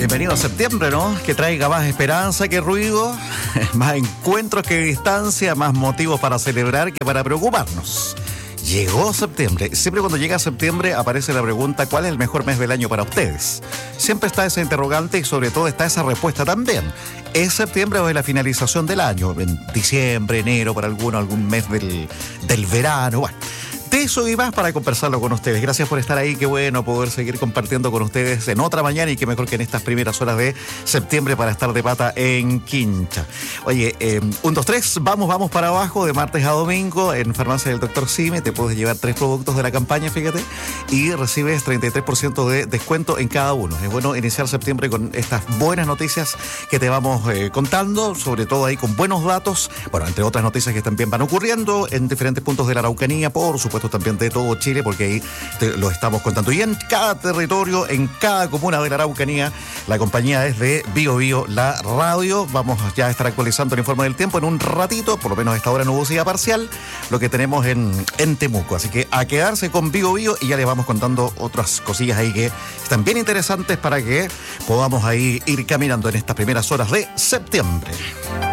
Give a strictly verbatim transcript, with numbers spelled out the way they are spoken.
Bienvenido a septiembre, ¿no? Que traiga más esperanza que ruido, más encuentros que distancia, más motivos para celebrar que para preocuparnos. Llegó septiembre. Siempre cuando llega septiembre aparece la pregunta: ¿cuál es el mejor mes del año para ustedes? Siempre está esa interrogante y sobre todo está esa respuesta también. ¿Es septiembre o es la finalización del año? En diciembre, enero, para algunos, algún mes del, del verano. Bueno, de eso y más para conversarlo con ustedes. Gracias por estar ahí. Qué bueno poder seguir compartiendo con ustedes en otra mañana y qué mejor que en estas primeras horas de septiembre para estar de pata en Quincha. Oye, eh, un, dos, tres, vamos, vamos para abajo de martes a domingo en Farmacia del Doctor Sime. Te puedes llevar tres productos de la campaña, fíjate, y recibes treinta y tres por ciento de descuento en cada uno. Es bueno iniciar septiembre con estas buenas noticias que te vamos eh, contando, sobre todo ahí con buenos datos, bueno, entre otras noticias que también van ocurriendo en diferentes puntos de la Araucanía, por supuesto también de todo Chile, porque ahí te lo estamos contando. Y en cada territorio, en cada comuna de la Araucanía, la compañía es de Bio Bio, la radio. Vamos ya a estar actualizando el informe del tiempo en un ratito, por lo menos a esta hora nubosidad parcial, lo que tenemos en, en Temuco. Así que a quedarse con Bio Bio y ya les vamos contando otras cosillas ahí que están bien interesantes para que podamos ahí ir caminando en estas primeras horas de septiembre.